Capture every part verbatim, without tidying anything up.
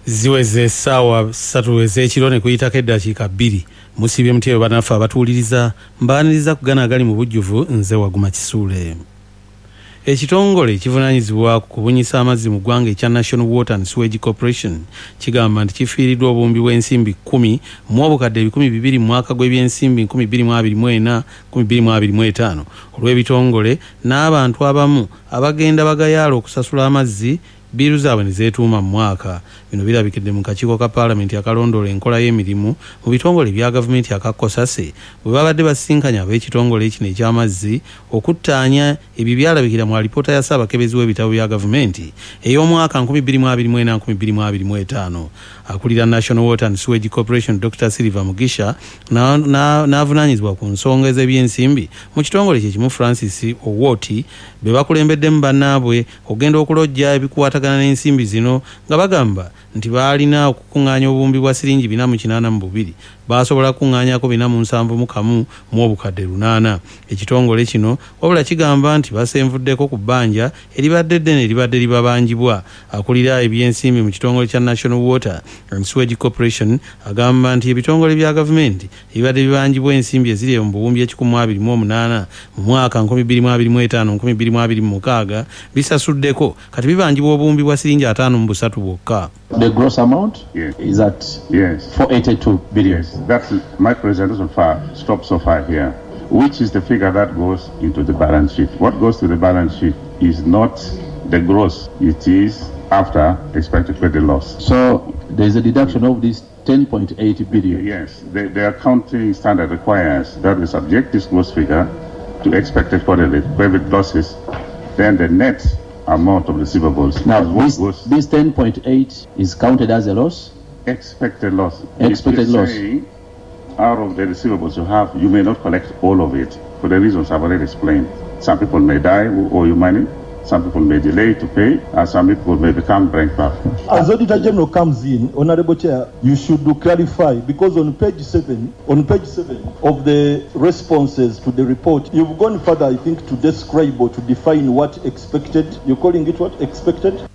ziweze sawa satu ez'ekiro ne kuyitako eddakiika bbiri musibye mutyeyo banafu abatuuliriza mbaaniriza kugana agali mu bujjuvu nze Waguma Kisuule. Ekitongole kivunaanyizibwa ku kubunyisa amazzi mu ggwanga ekya National Water and Sewage Corporation kigamba nti kifiiriddwa obumbi bw'ensimbi kkumi mu obukadde ebikumi bibiri mu mwaka gw'ebyensimbi nkumi bbiri mu abiri mu ena nkumi bbiri mu abiri mu etaano olw'ebitongole n'abantu abamu abagenda bagayaala okusasula amazzi biiru zaabwe ne zeetuuma mu mwaka. Bino birabikidde mu kakiiko ka paalamenti akalondoola enkola y'emirimu mu bitongole bya gavumenti aka Kosase bwe babadde basisinkanya ab'ekitongole kino eky'amazzi okuttaanya ebyo byalabikira mu alipoota ya ssaabakebezi w'ebitabo bya gavumenti ey'omwaka nkumi bbiri mu abiri mu ena nkumi bbiri mu abiri mu etaano. Akulira National Water and Sewage Corporation Doctor Silver Mugisha n'avunaanyizibwa ku nsonga ez'ebyensimbi mu kitongole kye kimu Francis Owoti be bakulembeddemu bannaabwe ogenda okulojja ebikwatagana n'ensimbi zino nga bagamba nti baalina okukuŋŋaanya obumbi bwa siringi bina mu kinaana mu bubiri baasobola kukuŋŋaanyako bina mu nsanvu mu kamu mu obukadde lunaana. Ekitongole kino wabula kigamba nti basenvuddeko ku bbanja eribadde ddene eribadde libabanjibwa. Akulira ebyensimbi mu kitongole kya National Water and Sewage Corporation agamba nti ebitongole bya gavumenti ebibadde bibanjibwa ensimbi eziri mu buwumbi ekikumi abiri mu omunaana mu mwaka nkumi bbiri mu abiri mu etaano nkumi bbiri mu abiri mu mukaaga bisasuddeko kati bibanjibwa obuwumbi bwa siringi ataano mu busatu bwokka. The gross amount yes. is at yes. four hundred eighty-two billion. Yes. That's my presentation so far. Stop so far here. Which is the figure that goes into the balance sheet. What goes to the balance sheet is not the gross. It is after expected credit loss. So there is a deduction of this ten point eight billion. Yes. The, the accounting standard requires that we subject this gross figure to expected credit losses. Then the net amount of receivables. Now, this, this ten point eight is counted as a loss? Expected loss. Expected loss. Saying, out of the receivables you have, you may not collect all of it for the reasons I've already explained. Some people may die who owe you money. Some people may delay to pay, and some people may become bankrupt. As Auditor General comes in, Honorable Chair, you should do clarify, because on page seven, on page seven of the responses to the report, you've gone further, I think, to describe or to define what expected. You're calling it what? Expected?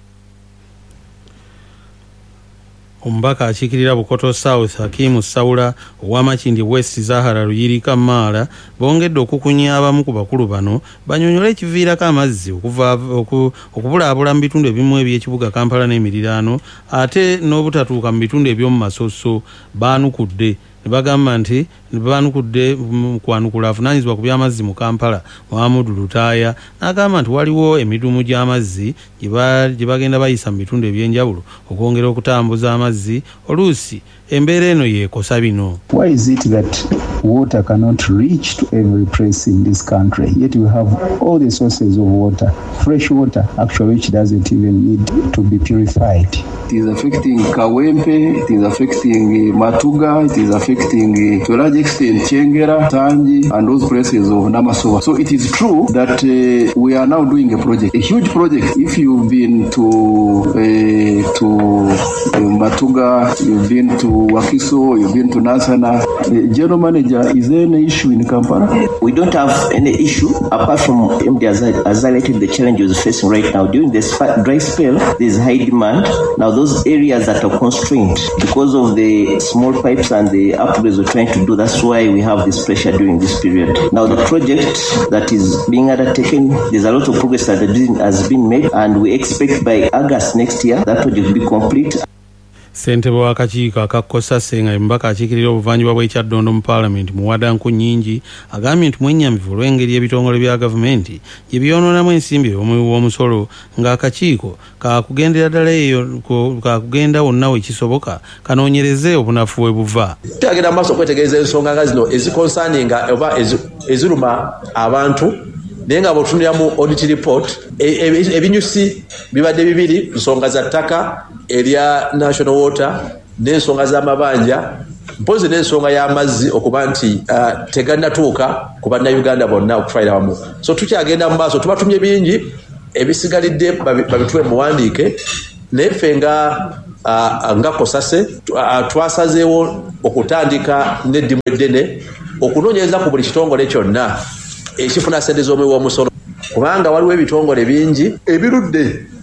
Omubaka akiikirira Bukoto South Hakimu Sawula ow'Amakindi West Zahara Luyirika Maala bongedde okukunya abamu ku bakulu bano banyonyola ekiviirako amazzi okuva okubulaabula mu bitundu ebimu eby'ekibuga Kampala n'emiriraano ate n'obutatuuka mu bitundu eby'omu Masoso baanukudde. Bagamba nti baanukudde kwanukula avunaanyizibwa ku by'amazzi mu Kampala Muhammad Lutaaya n'agamba nti waliwo emidumu gy'amazzi gye bagenda bayisa mu bitundu ebyenjawulo okwongera okutambuza amazzi oluusi embeera eno yeekosa bino. Why is it that water cannot reach to every place in this country, yet we have all the sources of water, fresh water actually, which doesn't even need to be purified? It is affecting Kawempe, it is affecting Matuga, it is affecting to a large extent Chengera, Tanji, and those places of Namasowa. So it is true that uh, we are now doing a project, a huge project. If you've been to uh, to uh, Matuga, you've been to Wakiso, you've been to Nasana, the general manager, is there any issue in Kampala? We don't have any issue apart from M D has highlighted the challenges facing right now. During this dry spell, there's high demand. Now those areas that are constrained because of the small pipes and the upgrades we're trying to do, that's why we have this pressure during this period. Now the project that is being undertaken, there's a lot of progress that has been made, and we expect by August next year that project will be complete. Ssentebe w'akakiiko aka Kosase nga mbaka akiikirira obuvanjuba bw'ekyaddondo mu paalamenti Muwadanku Nnyingi agambye nti mwennyamivu olw'engeri ebitongole bya gavumenti gye byonoonamu ensimbi w'omusolo ng'akakiiko kaakugendera ddala eyo kaakugenda wonna wekisoboka kanoonyereze obunafu we buva. Tutagenda maaso okwetegereza ensonga nga zino ezikonsaninga oba eziruma abantu naye nga bw'otunulira mu audit report ebinyusi bibadde bibiri, nsonga za ttaka erya National Water n'ensonga z'amabanja mpozi n'ensonga y'amazzi okuba nti uh, tegannatuuka ku bannayuganda bonna okufayira wamu. So tukyagenda mu maaso, tubatumye bingi ebisigalidde babituwe muwandiike, naye ffe nga uh, nga Kosase uh, twasazeewo okutandika n'eddimu eddene okunoonyereza ku buli kitongole kyonna ekifuna ssente z'omuwi w'omusolo, kubanga waliwo ebitongole bingi ebirudde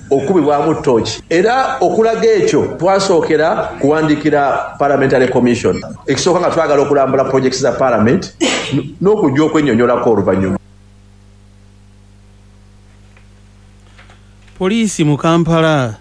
okubibwamu ttooki era okulaga ekyo twasookera kuwandikira parliamentary commission ekisooka nga twagala okulambula projects za parliament n'okujja okwennyonnyolako oluvannyuma. Poliisi mu Kampala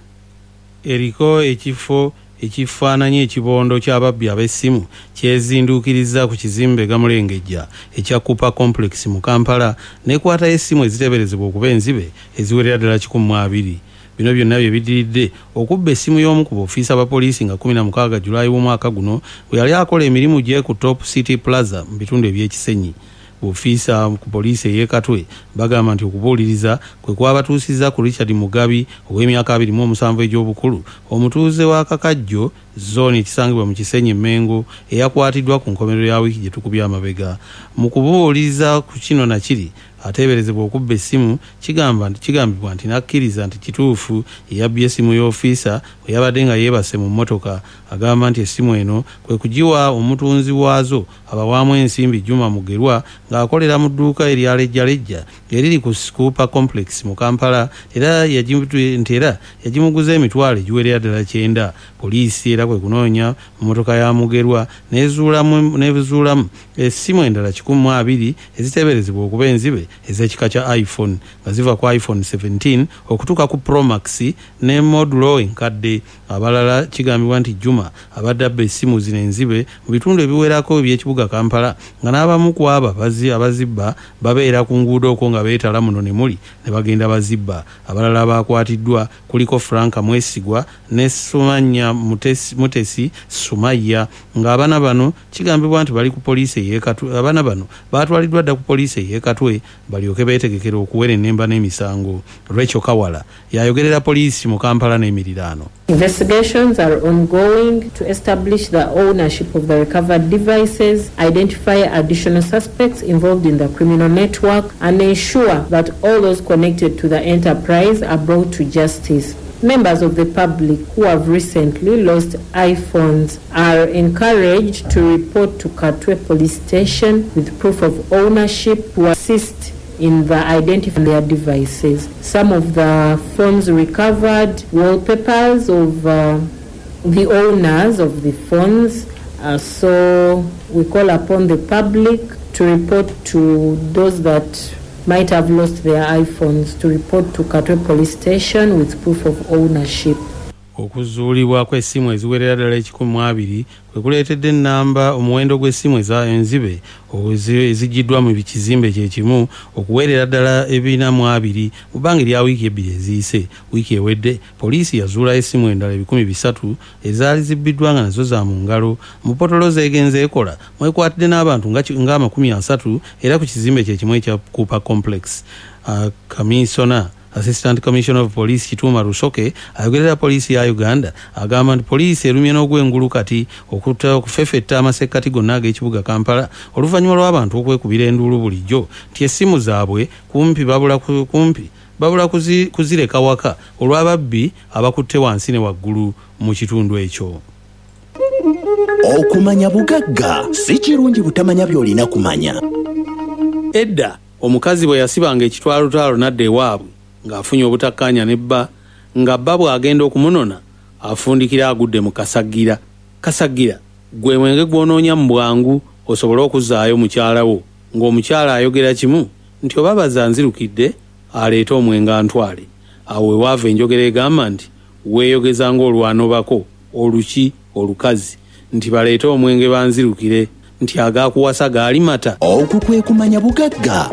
eriko ekifo ekifaananyi ekibondo ky'ababbi ab'essimu kyezinduukiriza ku kizimbe Gamulengejja ekya Cooper Complex mu Kampala n'ekwata essimu eziteeberezebwa okuba enzibe eziwerera ddala kikumi mu abiri. Bino byonna bye bidiridde okubba essimu y'omu ku b'ofiisa ba poliisi nga kumi na mukaaga Julayi w'omwaka guno bwe yali akola emirimu gye ku Top City Plaza mu bitundu eby'ekisenyi. Ofiisa ku poliisi ey'e Katwe bagamba nti okubuuliriza kwe kwabatuusiza ku Richard Mugabi ow'emyaka abiri mu omusanvu egy'obukulu omutuuze wa Kakajjo zooni ekisangibwa mu Kisenyi Mengo eyakwatiddwa ku nkomerero ya wiiki gye tukubye amabega. Mu kubuuliriza ku kino na kiri ateeberezebwa okubba essimu kigamba nti kigambibwa nti nakkiriza nti kituufu eyabbye essimu y'ofiisa bwe yabadde nga yeebase mu mmotoka. Agamba nti essimu eno kwe kugiwa omutunzi waazo abawaamu ensimbi Juma Mugerwa ng'akolera mu dduuka erya lejjalejja eriri ku Cooper Complex mu Kampala era yagimutera yagimuguza emitwalo egiwerera ddala kyenda. Poliisi era kwe kunoonya mu mmotoka ya Mugerwa n'ezuulamu n'ezuulamu essimu endala kikumi mu abiri eziteeberezebwa okuba enzibe ez'ekika kya iPhone nga ziva ku iPhone seventeen okutuuka ku Pro Max ne modulo enkadde. Abalala kigambibwa nti Juma abadde abba essimu zino enzibe mu bitundu ebiwerako eby'ekibuga Kampala nga n'abamu ku abo abazibba babeera ku nguudo okwo nga beetala muno ne muli ne bagenda bazibba. Abalala abakwatiddwa kuliko Franka Mwesigwa ne Sumanya Mutesi, Mutesi Sumaya nga abaana bano kigambibwa nti bali ku poliisi ey'e Katwe. Abaana bano baatwaliddwa dda ku poliisi ey'e Katwe balyoke beetegekera okuwera ennemba n'emisango. Rachel Kawala yayogerera poliisi mu Kampala n'emiriraano. Investigations are ongoing to establish the ownership of the recovered devices, identify additional suspects involved in the criminal network, and ensure that all those connected to the enterprise are brought to justice. Members of the public who have recently lost iPhones are encouraged to report to Katwe Police Station with proof of ownership to assist in the identifying their devices. Some of the phones recovered, wallpapers of uh, the owners of the phones. Uh, so we call upon the public to report to those that might have lost their iPhones to report to Katwe Police Station with proof of ownership. Okuzuulibwa kw'essimu eziwerera ddala ekikumi mu abiri kwe kuleetedde ennamba omuwendo gw'essimu eza enzibe ezigiddwa mu kizimbe kye kimu okuweerera ddala ebina mu abiri mu bbanga erya wiiki ebbiri eziyise. Wiiki ewedde poliisi yazuula essimu endala ebikumi bisatu ezaali zibbiddwa nga nazo za mu ngalo. Mu potolo zeegenze ekola mwekwatidde n'abantu nga amakumi asatu era ku kizimbe kye kimu ekya Cooper Complex. Uh, Kamisona Assistant Commissioner of Police Kituma Rusoke ayogerera poliisi ya Uganda agamba nti poliisi erumye n'ogwengulu kati okufefetta amasekkati gonna ag'ekibuga Kampala oluvannyuma lw'abantu okwekubira enduulu bulijjo nti essimu zaabwe kumpi babula kumpi babula kuzi, kuzireka waka olw'ababbi abakutte wansi ne waggulu mu kitundu ekyo. Okumanya bugagga si kirungi butamanya by'olina kumanya. Edda omukazi bwe yasibanga ekitwalutalo nadda ewaabwe ng'afunye obutakkaanya ne bba nga bba bw'agenda okumunona afundikira agudde mu kasagira. Kasagira gwe mwenge gw'onoonya mu bwangu osobole okuzzaayo mukyala wo ng'omukyala ayogera kimu nti oba bazanzirukidde aleeta omwenge antwale. Awo we waava enjogera egamba nti weeyogeza ng'olwanobako oluki olukazi nti baleete omwenge banzirukire nti agaakuwasa gaali mata. Okwo kwe kumanya bugagga.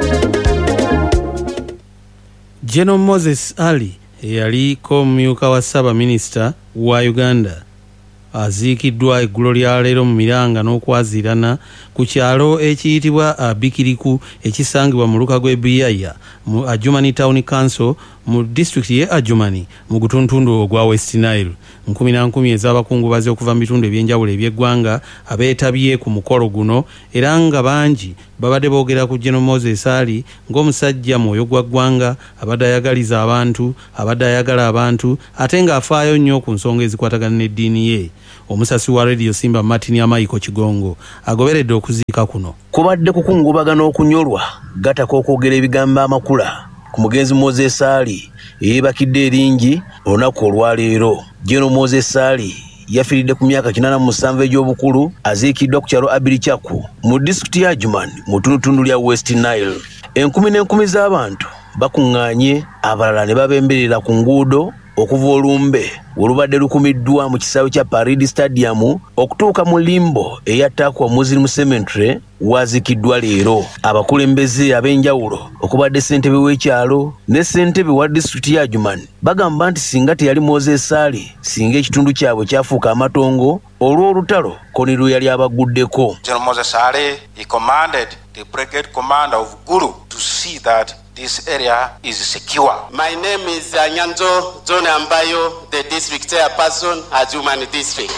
General Moses Ali eyaliko omumyuka wa Ssaabaminisita wa Uganda aziikiddwa eggulo lya leero mu Miranga n'okwaziirana ku kyalo ekiyitibwa Abikiriku ekisangibwa mu luka gw'e Biyaya mu Adjumani Town Council mu district ye Adjumani mu gutuntundu ogwa West Nile. Nkumi na nkumi ez'abakungubazi okuva mu bitundu eby'enjawulo eby'eggwanga abeetabye ku mukolo guno era nga bangi babadde boogera ku General Moses Ali ng'omusajja mwoyo gwa ggwanga abadde ayagaliza abantu abadde ayagala abantu ate ng'afaayo nnyo ku nsonga ezikwatagana n'eddiini ye. Omusasi wa Radio Simba Martin Amaiko Kigongo agoberedde okuziika kuno. Kubadde kukungubagana okunyolwa gatako okwogera ebigambo amakula ku mugenzi Moses Ali yeebakidde eringi olunaku olwaleero. General Moses Ali yafiiridde ku myaka kinaana mu musanvu egy'obukulu aziikiddwa ku kyalo Abirichaku mu disitulikiti ya Juman mu ttundutundu lya West Nile. Enkumi n'enkumi z'abantu bakuŋŋaanye, abalala ne babemberera ku nguudo okuva olumbe olubadde lukumiddwa mu kisaawe kya Parade Stadium okutuuka mu limbo eyattaakwa Muslim Cemetery wazikiddwa leero. Abakulembeze ab'enjawulo okubadde ssentebe w'ekyalo ne ssentebe wa disitulikiti ya Juman bagamba nti singa teyali Moses Ali, singa ekitundu kyabwe kyafuuka amatongo olw'olutalo koni lwe yali abaguddeko. General Moses Ali, he commanded the brigade commander of Gulu to see that this area is secure. My name is uh, Nyanzo John Ambayo, the district chairperson at Juman district.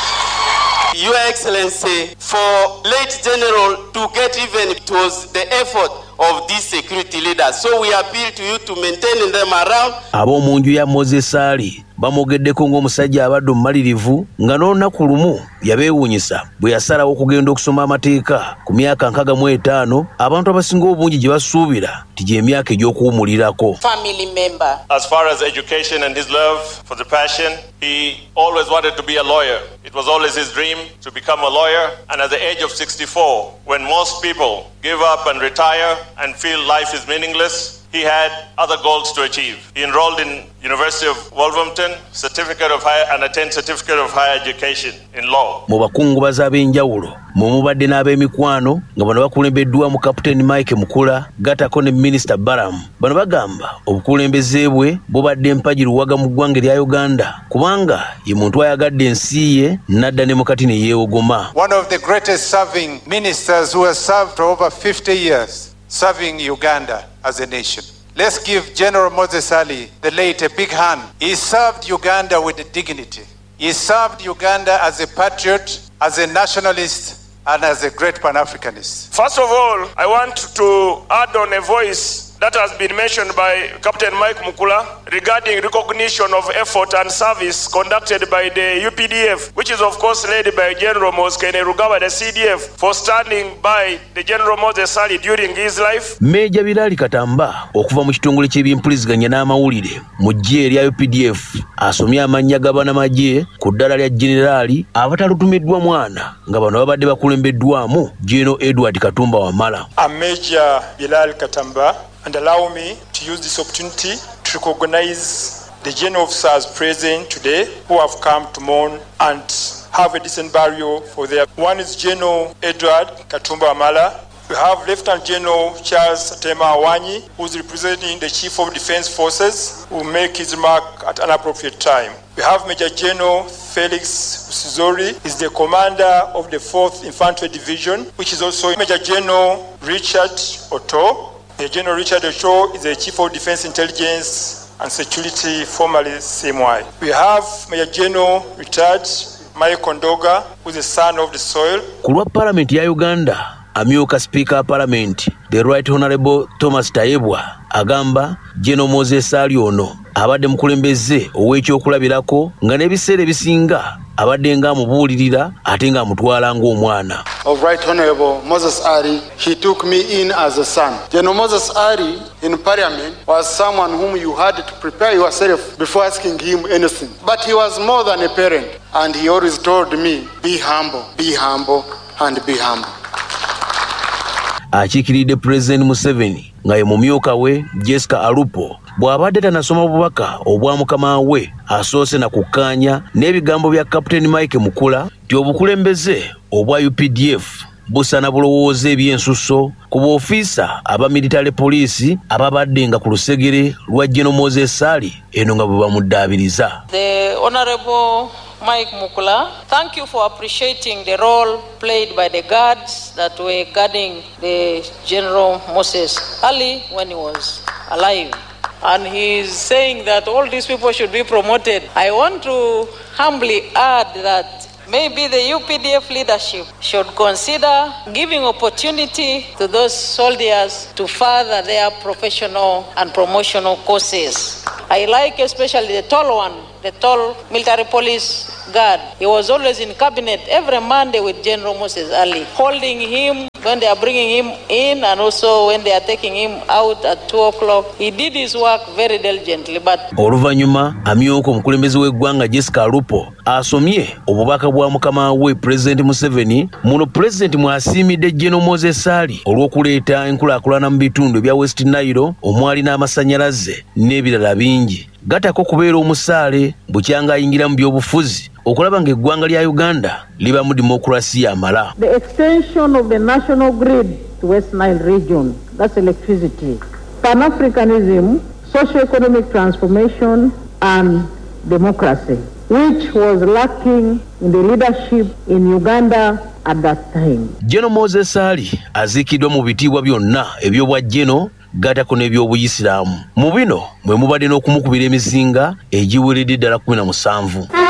Your Excellency, for late General to get even, it was the effort of these security leaders. So we appeal to you to maintain them around. Ab'omu nju ya Moses Ali bamogeddeko ng'omusajja abadde omumalirivu nga n'olunaku lumu yabeewuunyisa bwe yasalawo okugenda okusoma amateeka ku myaka nkaaga mu etaano abantu abasinga obungi gye basuubira ti gy'emyaka egy'okuwumulirako. Family member. As far as education and his love for the passion, he always wanted to be a lawyer. It was always his dream to become a lawyer, and at the age of sixty-four, when most people give up and retire and feel life is meaningless, he had other goals to achieve. He enrolled in University of Wolverhampton, certificate of higher and attained certificate of higher education in law. Mu bakungubazi ab'enjawulo mu mubadde n'ab'emikwano nga bano bakulembeddwa mu Captain Mike Mukula gatako ne Minister Baram. Bano bagamba obukulembeze bwe bubadde mpagi luwaga mu ggwanga lya Uganda kubanga ye muntu ayagadde ensi ye n'adda ne mukati ne yeewogoma. One of the greatest serving ministers who has served for over fifty years serving Uganda as a nation. Let's give General Moses Ali, the late, a big hand. He served Uganda with dignity. He served Uganda as a patriot, as a nationalist, and as a great Pan-Africanist. First of all, I want to add on a voice that has been mentioned by Captain Mike Mukula regarding recognition of effort and service conducted by the U P D F, which is of course led by General Moses Kainerugaba, the C D F, for standing by the General Moses Ali during his life. Major Bilali Katamba okuva mu kitongole ky'ebyempuliziganya n'amawulire mu ggye erya U P D F asomye amannya g'abannamagye ku ddala lya generali abatalutumiddwa mwana nga bano babadde bakulembeddwamu General Edward Katumba Wamala. A Major Bilali Katamba, and allow me to use this opportunity to recognize the general officers present today who have come to mourn and have a decent burial for their. One is General Edward Katumba Wamala. We have Lieutenant General Charles Satema Awanyi, who is representing the Chief of Defense Forces, who will make his remark at an appropriate time. We have Major General Felix Usizori, is the commander of the fourth Infantry Division, which is also Major General Richard Otto. Major General Richard Otto is the Chief of Defense Intelligence and Security, formerly C M Y. We have Major General Richard Mike Kondoga, who is the son of the soil. Kulwa Parliament ya Uganda, amyuka Speaker of Parliament, the Right Honorable Thomas Tayebwa, agamba General Moses Ali ono abadde mukulembeze ow'ekyokulabirako nga n'ebiseera ebisinga abadde nga amubuulirira ate nga amutwala ng'omwana. Of Right Honorable Moses Ali, he took me in as a son. General Moses Ali in Parliament was someone whom you had to prepare yourself before asking him anything. But he was more than a parent, and he always told me, be humble, be humble, and be humble. Akiikiridde President Museveni nga ye mumyuka we Jessica Alupo bw'abadde tanasoma bubaka obwa mukama we asoose na kukkaanya n'ebigambo bya Captain Mike Mukula nti obukulembeze obwa U P D F busana bulowooza ebyensusso ku boofiisa aba military police ababadde nga ku lusegere lwa General Moses Ali eno nga bwe bamuddaabiriza. The Honorable Mike Mukula, thank you for appreciating the role played by the guards that were guarding the General Moses Ali when he was alive. And he is saying that all these people should be promoted. I want to humbly add that maybe the U P D F leadership should consider giving opportunity to those soldiers to further their professional and promotional courses. I like especially the tall one, the tall military police guard. He was always in cabinet every Monday with General Moses Ali, holding him when they are bringing him in and also when they are taking him out at two o'clock. He did his work very diligently. But oluvanyuma amyuka omukulembeze w'eggwanga Jessica Alupo asomye obubaka bwa mukama we President Museveni. Muno President mwasiimidde General Moses Ali olw'okuleeta enkulaakulana mu bitundu ebya West Nile omwali n'amasannyalaze n'ebirala bingi. Gatako kubeera omusaale bukyanga ayingira mu byobufuzi okulaba ng'eggwanga lya Uganda liba mu demokrasiya amala. The extension of the national grid to West Nile region, that's electricity, Pan-Africanism, socio-economic transformation and democracy, which was lacking in the leadership in Uganda at that time. General Moses Ali aziikiddwa mu bitiibwa byonna eby'obwa Geno gatako n'ebyobuyisiraamu. Mu bino mwe mubadde n'okumukubira emizinga egiweredde ddala kumi na musanvu.